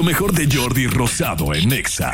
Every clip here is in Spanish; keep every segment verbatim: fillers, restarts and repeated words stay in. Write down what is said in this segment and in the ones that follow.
Lo mejor de Jordi Rosado en Exa.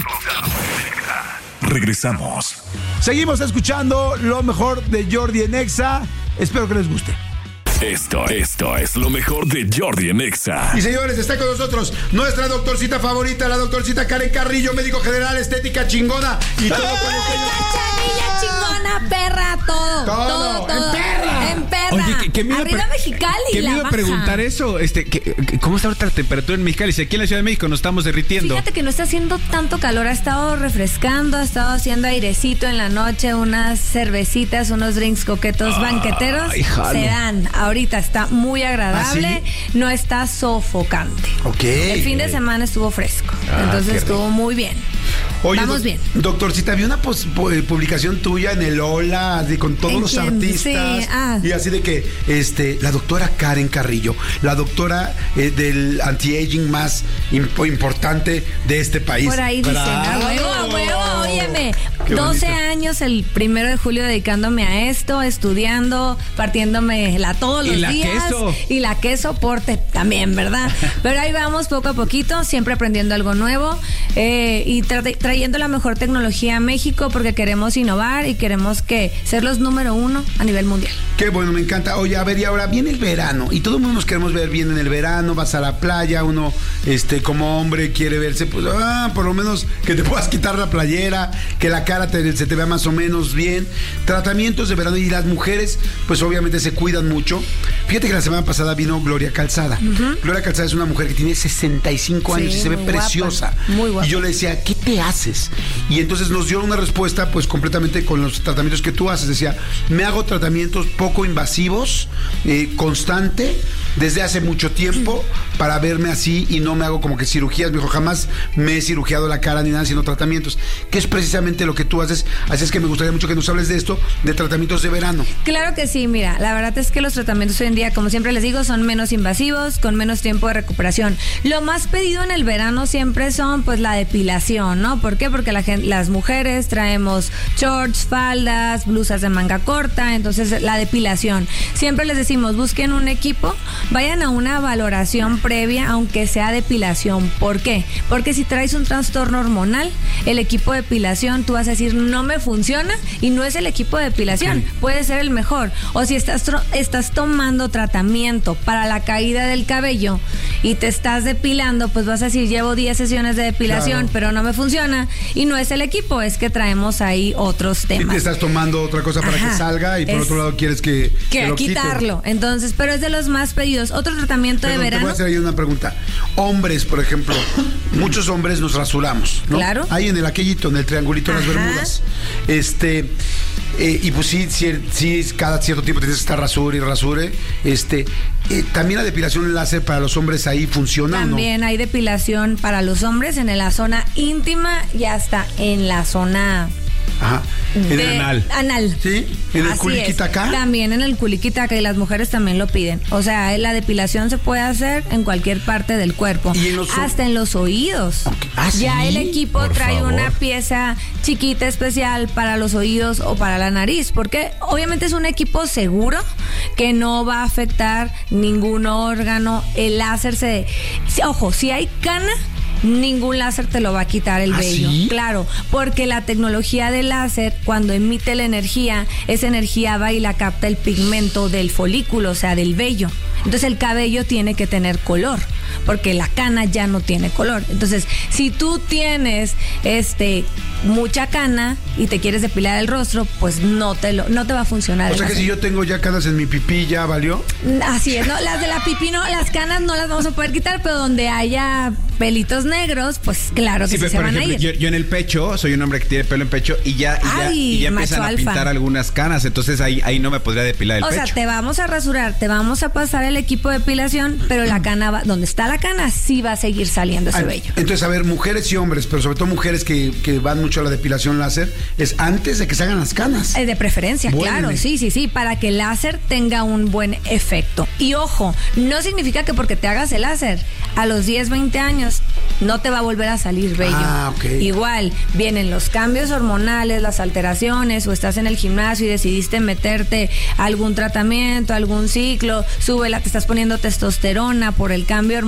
Regresamos. Seguimos escuchando lo mejor de Jordi en Exa. Espero que les guste. Esto, esto es lo mejor de Jordi en Exa. Y señores, está con nosotros nuestra doctorcita favorita, la doctorcita Karen Carrillo, médico general, estética chingona y todo con ¡Cachanilla chingona, perra! Todo, Todo, todo, todo. en perra. En perra. Oye, ¿qué, qué me iba a Arriba pre- Mexicali, ¿Qué la me iba a baja. preguntar eso? Este, ¿qué- qué- ¿Cómo está ahorita la temperatura en Mexicali? Si aquí en la Ciudad de México nos estamos derritiendo. Fíjate que no está haciendo tanto calor, ha estado refrescando, ha estado haciendo airecito en la noche, unas cervecitas, unos drinks coquetos banqueteros. jalo. Se dan. Ahorita está muy agradable, ¿Ah, no está sofocante. Ok. El fin de semana estuvo fresco, Ah, entonces qué estuvo muy bien. Oye, Vamos doc- bien. Doctorcita, vi una pos- pu- eh, publicación tuya en el Hola, de, con todos ¿En los quién? artistas. Sí, ah. Y así de que este, la doctora Karen Carrillo, la doctora eh, del anti-aging más imp- importante de este país. Por ahí dicen, ¡Bravo! a huevo, a huevo, óyeme. Qué doce bonito. años el primero de julio dedicándome a esto, estudiando, partiéndome la todos Y los la días. queso. Y la queso porte también, ¿verdad? Pero ahí vamos poco a poquito, siempre aprendiendo algo nuevo eh, y tra- trayendo la mejor tecnología a México porque queremos innovar y queremos que ser los número uno a nivel mundial. Qué bueno, me encanta. Oye, a ver, y ahora viene el verano y todo el mundo nos queremos ver bien en el verano, vas a la playa, uno este como hombre quiere verse, pues, ah, por lo menos que te puedas quitar la playera, que la cara te- se te vea más o menos bien. Tratamientos de verano y las mujeres, pues obviamente se cuidan mucho. Fíjate que la semana pasada vino Gloria Calzada. Gloria Calzada es una mujer que tiene sesenta y cinco años Sí, y se ve muy guapa, preciosa. muy guapa. Y yo le decía, ¿qué te haces? Y entonces nos dio una respuesta, pues completamente con los tratamientos que tú haces. Decía, me hago tratamientos poco invasivos, eh, constante, desde hace mucho tiempo, para verme así y no me hago como que cirugías. Me dijo, jamás me he cirugiado la cara ni nada, sino tratamientos, que es precisamente lo que tú haces. Así es que me gustaría mucho que nos hables de esto, de tratamientos de verano. Claro que sí, mira, la verdad es que los tratamientos hoy en día, como siempre les digo, son menos invasivos, con menos tiempo de recuperación. Lo más pedido en el verano siempre son pues la depilación, ¿no? ¿Por qué? Porque la gente, las mujeres traemos shorts, faldas, blusas de manga corta, entonces la depilación. Siempre les decimos, busquen un equipo, vayan a una valoración previa, aunque sea depilación. ¿Por qué? Porque si traes un trastorno hormonal, el equipo de depilación, tú vas a decir, no me funciona y no es el equipo de depilación, Ok. puede ser el mejor. O si estás, tro- estás tomando tratamiento para la caída del cabello y te estás depilando, pues vas a decir, llevo diez sesiones de depilación, Claro. pero no me funciona y no es el equipo, es que traemos ahí otros Y temas. te estás tomando otra cosa para Ajá, que salga y por es otro lado quieres que, que lo quite. quitarlo. Entonces, pero es de los más pedidos. Otro tratamiento Perdón, de te verano. voy a hacer ahí una pregunta. Hombres, por ejemplo, muchos hombres nos rasuramos, ¿no? Claro. Ahí en el aquellito, en el triangulito de las Ajá. Bermudas. Este, eh, y pues sí, sí, sí, cada cierto tiempo tienes que estar rasure y rasure. Este, eh, también la depilación láser para los hombres ahí funciona, ¿o no? También hay depilación para los hombres en la zona íntima y hasta en la zona Ajá. En el de- anal. anal. ¿Sí? ¿En el Así culiquitacá? es. También en el culiquitaca y las mujeres también lo piden. O sea, la depilación se puede hacer en cualquier parte del cuerpo. ¿Y en los o- hasta en los oídos. Ok. ¿Ah, Ya sí? el equipo Por trae favor. una pieza chiquita especial para los oídos o para la nariz. Porque obviamente es un equipo seguro que no va a afectar ningún órgano. El láser se... si- Ojo, si hay cana, ningún láser te lo va a quitar el ¿Ah, vello. sí? Claro, porque la tecnología del láser, cuando emite la energía, esa energía va y la capta el pigmento del folículo, o sea, del vello. Entonces el cabello tiene que tener color, porque la cana ya no tiene color. Entonces, si tú tienes este mucha cana y te quieres depilar el rostro, pues no te lo, no te va a funcionar. O el sea que láser. si yo tengo ya canas en mi pipí, ¿ya valió? Así es, ¿no? Las de la pipí no, las canas no las vamos a poder quitar, pero donde haya pelitos negros, pues claro que Sí, sí, pero, se por van ejemplo, a ir. yo, yo en el pecho, soy un hombre que tiene pelo en pecho y ya, y ya, Ay, y ya macho empiezan a alfa. pintar algunas canas, entonces ahí, ahí no me podría depilar el O pecho. sea, te vamos a rasurar, te vamos a pasar el equipo de depilación, pero la cana va, donde está la cana, sí va a seguir saliendo ese Ah, vello. Entonces, a ver, mujeres y hombres, pero sobre todo mujeres que, que van mucho a la depilación láser, es antes de que se hagan las canas. Eh, de preferencia, Bueno. claro, sí, sí, sí, para que el láser tenga un buen efecto. Y ojo, no significa que porque te hagas el láser a los diez, veinte años no te va a volver a salir vello. Ah, ok. Igual, vienen los cambios hormonales, las alteraciones, o estás en el gimnasio y decidiste meterte algún tratamiento, algún ciclo, sube la, te estás poniendo testosterona por el cambio hormonal.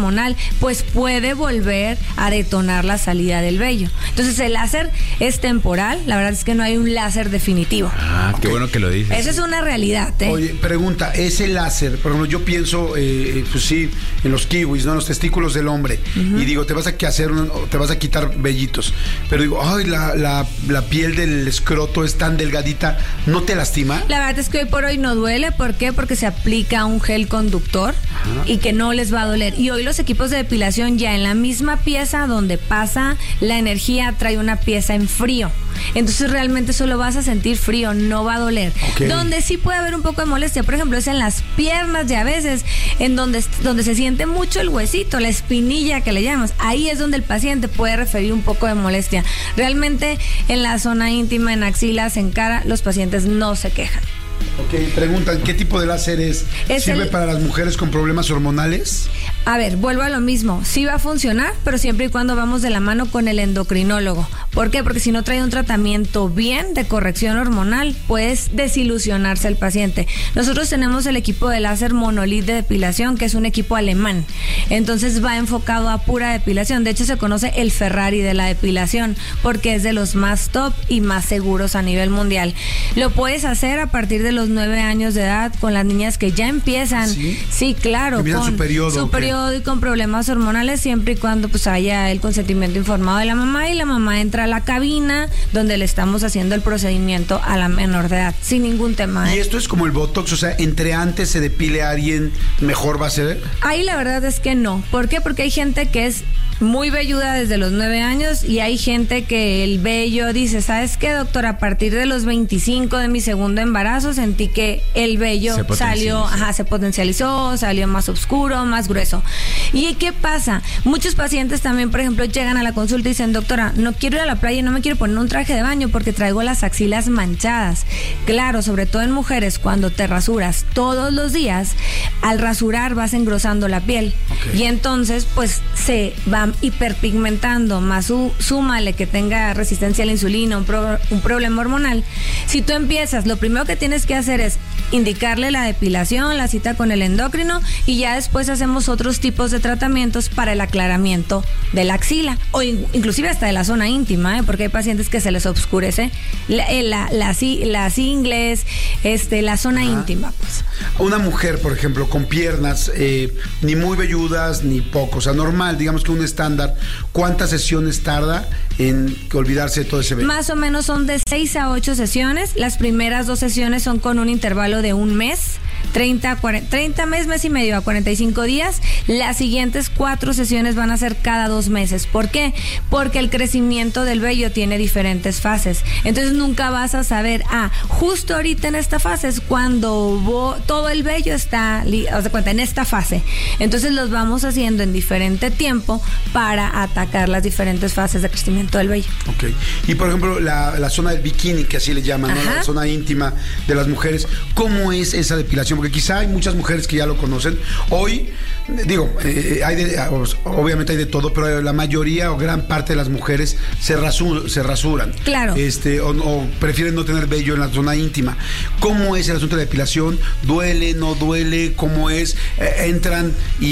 hormonal, pues puede volver a detonar la salida del vello. Entonces el láser es temporal, la verdad es que no hay un láser definitivo. Ah, qué Ok. bueno que lo dices. Esa es una realidad, ¿eh? Oye, pregunta, ese láser, por ejemplo, yo pienso, eh, pues sí, en los kiwis, ¿no? En los testículos del hombre. Uh-huh. Y digo, te vas a que hacer, un, te vas a quitar vellitos. Pero digo, ay, la, la, la piel del escroto es tan delgadita, ¿no te lastima? La verdad es que hoy por hoy no duele. ¿Por qué? Porque se aplica un gel conductor. Ajá. Y que no les va a doler. Y hoy los equipos de depilación ya en la misma pieza donde pasa la energía trae una pieza en frío. Entonces realmente solo vas a sentir frío, no va a doler. Okay. Donde sí puede haber un poco de molestia, por ejemplo, es en las piernas y a veces en donde, donde se siente mucho el huesito, la espinilla que le llamamos. Ahí es donde el paciente puede referir un poco de molestia. Realmente en la zona íntima, en axilas, en cara, los pacientes no se quejan. Ok, preguntan, ¿qué tipo de láser es? es ¿Sirve el... para las mujeres con problemas hormonales? A ver, vuelvo a lo mismo. Sí va a funcionar, pero siempre y cuando vamos de la mano con el endocrinólogo. ¿Por qué? Porque si no trae un tratamiento bien de corrección hormonal, pues desilusionarse el paciente. Nosotros tenemos el equipo de láser Monolith de depilación, que es un equipo alemán. Entonces va enfocado a pura depilación. De hecho, se conoce el Ferrari de la depilación, porque es de los más top y más seguros a nivel mundial. Lo puedes hacer a partir de los nueve años de edad con las niñas que ya empiezan. ¿Sí? Sí, claro. Con su periodo. Su periodo y con problemas hormonales, siempre y cuando pues haya el consentimiento informado de la mamá y la mamá entra a la cabina donde le estamos haciendo el procedimiento a la menor de edad, sin ningún tema. ¿eh? ¿Y esto es como el Botox? O sea, entre antes se depile a alguien, ¿mejor va a ser? Ahí la verdad es que no. ¿Por qué? Porque hay gente que es muy velluda desde los nueve años y hay gente que el vello dice, ¿sabes qué, doctor? A partir de los veinticinco de mi segundo embarazo sentí que el vello se salió, ajá, se potencializó, salió más oscuro, más grueso. ¿Y qué pasa? Muchos pacientes también, por ejemplo, llegan a la consulta y dicen, doctora, no quiero ir a la playa y no me quiero poner un traje de baño porque traigo las axilas manchadas. Claro, sobre todo en mujeres, cuando te rasuras todos los días, al rasurar vas engrosando la piel. Okay. Y entonces, pues, se va hiperpigmentando, más su, súmale que tenga resistencia a la insulina, un, pro, un problema hormonal. Si tú empiezas, lo primero que tienes que hacer es indicarle la depilación, la cita con el endocrino y ya después hacemos otros tipos de tratamientos para el aclaramiento de la axila o in, inclusive hasta de la zona íntima, ¿eh? Porque hay pacientes que se les oscurece la, la, la, las ingles, este, la zona Ajá. íntima. Pues. Una mujer, por ejemplo, con piernas eh, ni muy velludas ni poco, o sea, normal, digamos que un estándar, ¿cuántas sesiones tarda en olvidarse de todo ese vello? Más o menos son de seis a ocho sesiones. Las primeras dos sesiones son con un intervalo de un mes, treinta, cuarenta, treinta mes, mes y medio a cuarenta y cinco días. Las siguientes cuatro sesiones van a ser cada dos meses. ¿Por qué? Porque el crecimiento del vello tiene diferentes fases. Entonces nunca vas a saber, ah, justo ahorita en esta fase es cuando vo- todo el vello está, o sea, cuenta, en esta fase. Entonces los vamos haciendo en diferente tiempo para atacar las diferentes fases de crecimiento del vello. Ok. Y por ejemplo, la, la zona del bikini, que así le llaman, ¿no? La zona íntima de las mujeres, ¿cómo es esa depilación? Porque quizá hay muchas mujeres que ya lo conocen. Hoy, digo, eh, hay de, obviamente hay de todo, pero la mayoría o gran parte de las mujeres se, rasur, se rasuran. Claro. Este, o, o prefieren no tener vello en la zona íntima. ¿Cómo es el asunto de la depilación? ¿Duele, no duele? ¿Cómo es? Eh, ¿Entran y,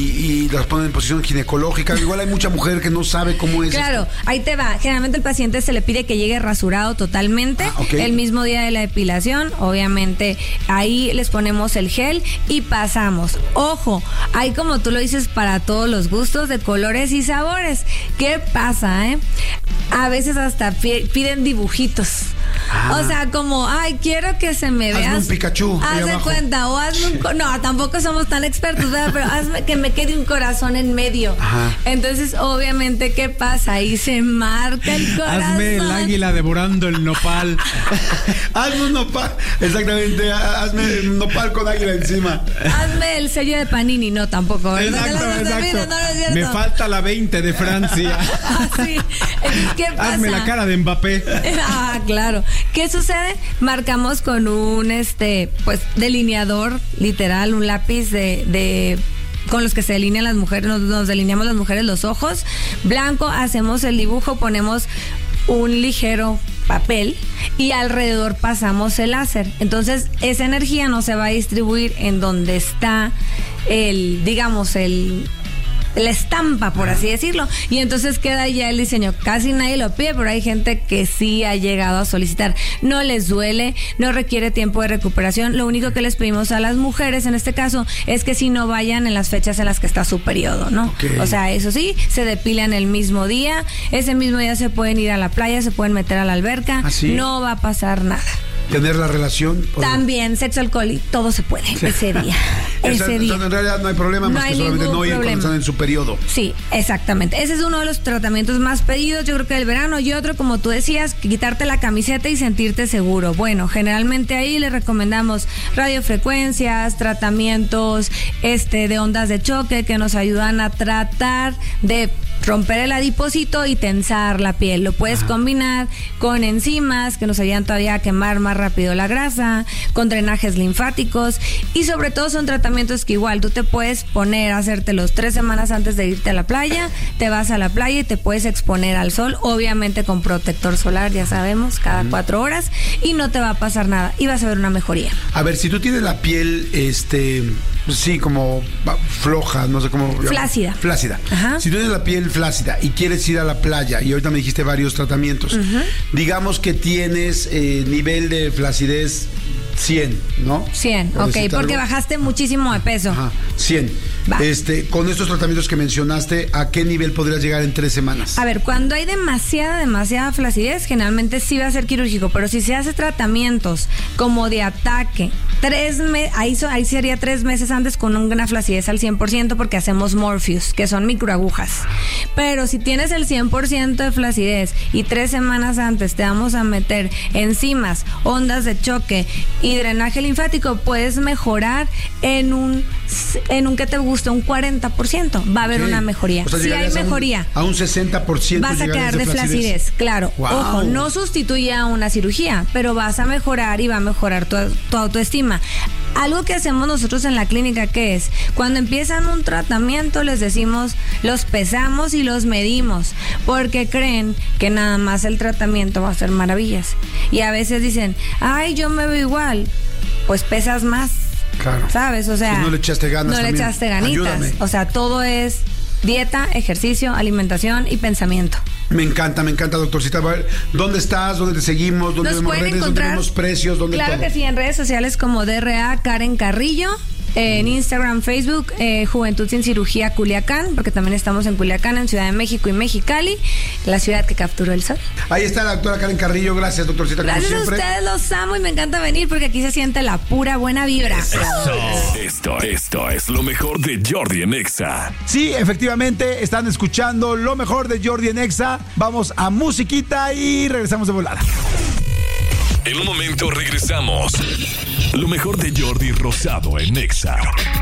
y las ponen en posición ginecológica? Igual hay mucha mujer que no sabe cómo es. Claro, esto. Ahí te va. Generalmente el paciente se le pide que llegue rasurado totalmente ah, okay. el mismo día de la depilación. Obviamente ahí les ponemos el gel y pasamos. Ojo, hay, como tú lo dices, para todos los gustos, de colores y sabores. ¿Qué pasa, eh? A veces hasta piden dibujitos. Ah. O sea, como, ay, quiero que se me vea. Hazme un Pikachu. Haz de cuenta, o hazme un... No, tampoco somos tan expertos, ¿verdad? Pero hazme que me quede un corazón en medio. Ajá. Entonces, obviamente, ¿qué pasa? Ahí se marca el corazón. Hazme el águila devorando el nopal. Hazme un nopal. Exactamente, hazme un nopal con águila encima. Hazme el sello de Panini. No, tampoco, ¿verdad? Exacto, exacto. Mira, no, no es cierto. Me falta la veinte de Francia. Ah, sí. Entonces, ¿qué pasa? Hazme la cara de Mbappé. Ah, claro. ¿Qué sucede? Marcamos con un este pues delineador literal, un lápiz de, de con los que se delinean las mujeres, nos, nos delineamos las mujeres los ojos, blanco, hacemos el dibujo, ponemos un ligero papel y alrededor pasamos el láser. Entonces esa energía no se va a distribuir en donde está el, digamos, el la estampa, por así decirlo, y entonces queda ya el diseño. Casi nadie lo pide, pero hay gente que sí ha llegado a solicitar. No les duele, no requiere tiempo de recuperación. Lo único que les pedimos a las mujeres en este caso es que si no vayan en las fechas en las que está su periodo, ¿no? Okay. O sea, eso sí, se depilan el mismo día, ese mismo día se pueden ir a la playa, se pueden meter a la alberca, ¿Ah, sí? No va a pasar nada. Tener la relación. También, sexo, alcohol y todo se puede sí. ese día. Esa, ese día. En realidad no hay problema no más que solamente no ir cuando están en su periodo. Sí, exactamente. Ese es uno de los tratamientos más pedidos, yo creo que del verano. Y otro, como tú decías, quitarte la camiseta y sentirte seguro. Bueno, generalmente ahí le recomendamos radiofrecuencias, tratamientos este, de ondas de choque que nos ayudan a tratar de romper el adipocito y tensar la piel. Lo puedes Ajá. combinar con enzimas que nos ayudan todavía a quemar más rápido la grasa, con drenajes linfáticos y sobre todo son tratamientos que igual tú te puedes poner a hacértelos tres semanas antes de irte a la playa, te vas a la playa y te puedes exponer al sol, obviamente con protector solar, ya sabemos, cada cuatro horas y no te va a pasar nada y vas a ver una mejoría. A ver, si tú tienes la piel, este, sí, como floja, no sé cómo... Flácida. Flácida. Ajá. Si tú tienes la piel flácida y quieres ir a la playa, y ahorita me dijiste varios tratamientos, uh-huh. digamos que tienes eh, nivel de flacidez cien, ¿no? cien, ok, porque algo. Bajaste muchísimo de peso. Ajá, cien. Va. Este, con estos tratamientos que mencionaste, ¿a qué nivel podrías llegar en tres semanas? A ver, cuando hay demasiada, demasiada flacidez, generalmente sí va a ser quirúrgico, pero si se hace tratamientos como de ataque, tres meses, ahí, so, ahí sería tres meses antes con una flacidez al cien por ciento porque hacemos Morpheus, que son microagujas. Pero si tienes el cien por ciento de flacidez y tres semanas antes te vamos a meter enzimas, ondas de choque y drenaje linfático, puedes mejorar en un, en un que te gusta, un cuarenta por ciento. Va a haber okay. una mejoría. O sea, sí hay mejoría. A un, a un sesenta por ciento vas a quedar de flacidez. flacidez claro. Wow. Ojo, no sustituye a una cirugía, pero vas a mejorar y va a mejorar tu, tu autoestima. Algo que hacemos nosotros en la clínica, que es, cuando empiezan un tratamiento, les decimos, los pesamos y los medimos, porque creen que nada más el tratamiento va a hacer maravillas. Y a veces dicen, ay, yo me veo igual, pues pesas más. Claro. ¿Sabes? O sea, si no le echaste ganas. No también. le echaste ganitas. Ayúdame. O sea, todo es dieta, ejercicio, alimentación y pensamiento. Me encanta, me encanta, doctorcita. ¿Dónde estás? ¿Dónde te seguimos? ¿Dónde vemos redes? ¿Dónde vemos precios? ¿Dónde claro todo? que sí, en redes sociales como D R A Karen Carrillo. En Instagram, Facebook, eh, Juventud Sin Cirugía Culiacán, porque también estamos en Culiacán, en Ciudad de México y Mexicali, la ciudad que capturó el sol. Ahí está la doctora Karen Carrillo. Gracias, doctorcita. Gracias como siempre. a ustedes, los amo y me encanta venir porque aquí se siente la pura buena vibra. Eso. Esto, esto es lo mejor de Jordi en Exa. Sí, efectivamente, están escuchando lo mejor de Jordi en Exa. Vamos a musiquita y regresamos de volada. En un momento regresamos. Lo mejor de Jordi Rosado en Exa.